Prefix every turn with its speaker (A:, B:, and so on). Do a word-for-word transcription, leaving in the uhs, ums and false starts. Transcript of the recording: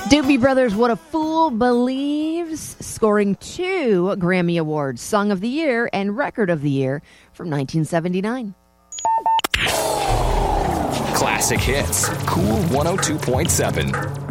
A: Doobie Brothers, What a Fool Believes, scoring two Grammy Awards, Song of the Year and Record of the Year from nineteen seventy-nine.
B: Classic Hits, Cool one oh two point seven.